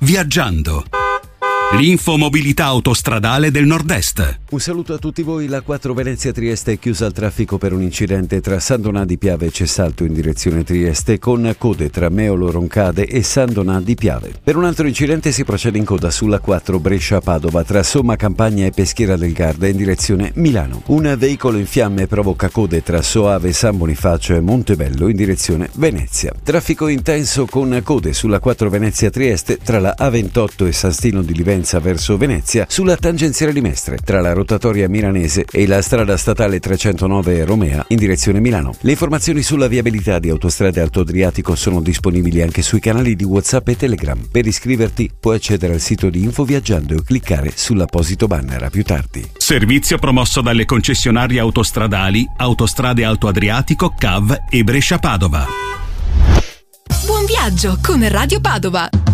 Viaggiando. L'infomobilità autostradale del Nord-Est. Un saluto a tutti voi. La 4 Venezia-Trieste è chiusa al traffico per un incidente tra San Donà di Piave e Cessalto in direzione Trieste, con code tra Meolo Roncade e San Donà di Piave. Per un altro incidente si procede in coda sulla 4 Brescia-Padova tra Somma Campagna e Peschiera del Garda in direzione Milano. Un veicolo in fiamme provoca code tra Soave, San Bonifacio e Montebello in direzione Venezia. Traffico intenso con code sulla 4 Venezia-Trieste tra la A28 e San Stino di Livenza verso Venezia, sulla tangenziale di Mestre tra la rotatoria milanese e la strada statale 309 Romea in direzione Milano. Le informazioni sulla viabilità di Autostrade Alto Adriatico sono disponibili anche sui canali di WhatsApp e Telegram. Per iscriverti puoi accedere al sito di Infoviaggiando e cliccare sull'apposito banner. A più tardi. Servizio promosso dalle concessionarie autostradali Autostrade Alto Adriatico, CAV e Brescia Padova. Buon viaggio con Radio Padova.